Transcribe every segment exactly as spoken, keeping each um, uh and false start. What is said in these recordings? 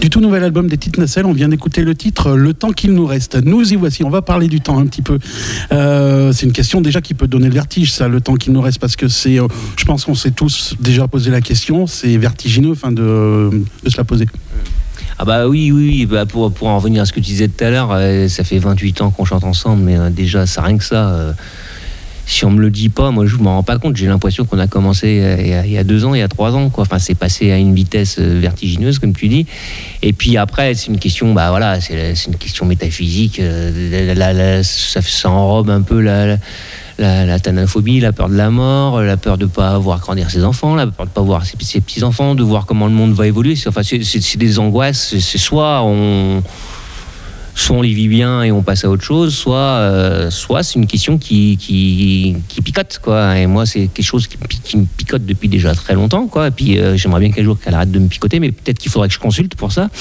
Du tout nouvel album des Petites Nacelles, on vient d'écouter le titre Le temps qu'il nous reste. Nous y voici, on va parler du temps un petit peu. Euh, c'est une question déjà qui peut donner le vertige, ça, le temps qu'il nous reste, parce que c'est, euh, je pense qu'on s'est tous déjà posé la question, c'est vertigineux enfin, de, de se la poser. Ah bah oui, oui, oui. Bah pour, pour en revenir à ce que tu disais tout à l'heure, euh, ça fait vingt-huit ans qu'on chante ensemble, mais euh, déjà, ça rien que ça... Euh, si on me le dit pas, moi je m'en rends pas compte. J'ai l'impression qu'on a commencé il y a, il y a deux ans, il y a trois ans, quoi. Enfin, c'est passé à une vitesse vertigineuse, comme tu dis. Et puis après, c'est une question, bah voilà, c'est, c'est une question métaphysique. La, la, la, ça, ça enrobe un peu la, la, la thanaphobie, la peur de la mort, la peur de pas voir grandir ses enfants, la peur de pas voir ses, ses petits enfants, de voir comment le monde va évoluer. C'est, enfin, c'est, c'est, c'est des angoisses. C'est, c'est soit on soit on les vit bien et on passe à autre chose, soit, euh, soit c'est une question qui, qui, qui picote, quoi. Et moi, c'est quelque chose qui, qui me picote depuis déjà très longtemps, quoi. Et puis, euh, j'aimerais bien qu'un jour qu'elle arrête de me picoter, mais peut-être qu'il faudrait que je consulte pour ça.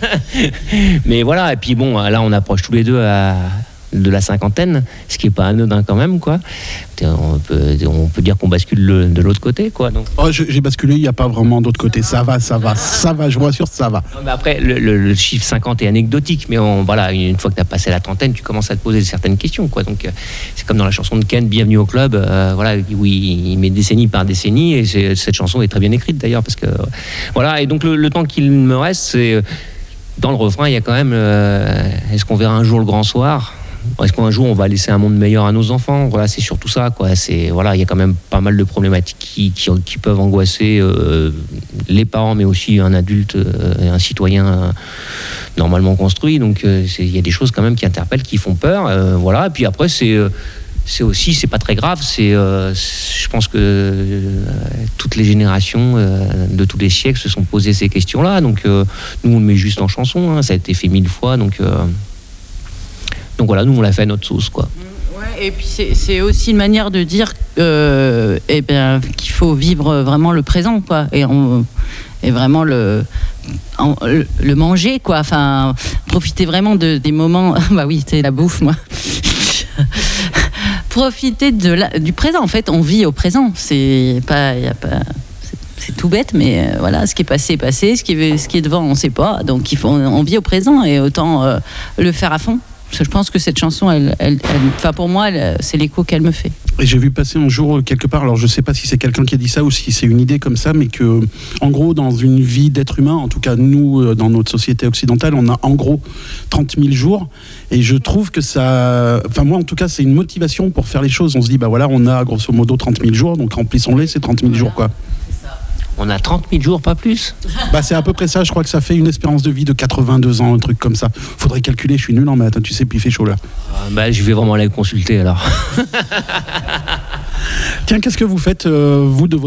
Mais voilà, et puis bon, là, on approche tous les deux à, de la cinquantaine, ce qui n'est pas anodin quand même, quoi. On peut, on peut dire qu'on bascule le, de l'autre côté, quoi. Donc. Oh, j'ai basculé, il n'y a pas vraiment d'autre côté. Ça va, ça va, ça va, je vous rassure, ça va. Non, mais après, le, le, le chiffre cinquante est anecdotique, mais on, voilà, une fois que tu as passé la trentaine, tu commences à te poser certaines questions, quoi. Donc, euh, c'est comme dans la chanson de Ken, Bienvenue au club, euh, voilà, où il, il met décennie par décennie, et c'est, cette chanson est très bien écrite d'ailleurs, parce que euh, voilà, et donc le, le temps qu'il me reste, c'est euh, dans le refrain, il y a quand même, euh, est-ce qu'on verra un jour le grand soir ? Est-ce qu'un jour on va laisser un monde meilleur à nos enfants ? Voilà, c'est surtout ça, quoi. C'est voilà, il y a quand même pas mal de problématiques qui, qui, qui peuvent angoisser euh, les parents, mais aussi un adulte, euh, un citoyen euh, normalement construit. Donc euh, il y a des choses quand même qui interpellent, qui font peur. Euh, voilà. Et puis après, c'est euh, c'est aussi, c'est pas très grave. C'est, euh, je pense que euh, toutes les générations euh, de tous les siècles se sont posées ces questions-là. Donc euh, nous, on le met juste en chanson. Hein, ça a été fait mille fois. Donc euh, Donc voilà, nous on l'a fait à notre sauce, quoi. Ouais, et puis c'est, c'est aussi une manière de dire euh, eh bien, qu'il faut vivre vraiment le présent, quoi, et, on, et vraiment le, en, le, le manger, quoi. Enfin, profiter vraiment de, des moments. Bah oui, c'est la bouffe, moi. Profiter de la, du présent. En fait, on vit au présent. C'est pas, y a pas. C'est tout bête, mais euh, voilà, ce qui est passé est passé, ce qui est, ce qui est devant, on ne sait pas. Donc il faut, on, on vit au présent et autant euh, le faire à fond. Parce que je pense que cette chanson, elle, elle, elle, enfin pour moi, elle, c'est l'écho qu'elle me fait. Et j'ai vu passer un jour quelque part, alors je ne sais pas si c'est quelqu'un qui a dit ça ou si c'est une idée comme ça, mais que, en gros, dans une vie d'être humain, en tout cas nous, dans notre société occidentale, on a en gros trente mille jours. Et je trouve que ça, enfin moi en tout cas, c'est une motivation pour faire les choses. On se dit, bah voilà, on a grosso modo trente mille jours, donc remplissons-les, c'est trente mille voilà. jours, quoi. On a trente mille jours, pas plus. Bah c'est à peu près ça, je crois que ça fait une espérance de vie de quatre-vingt-deux ans, un truc comme ça. Faudrait calculer, je suis nul en maths, tu sais, puis il fait chaud là. Euh, bah je vais vraiment aller consulter alors. Tiens, qu'est-ce que vous faites, euh, vous, de votre temps ?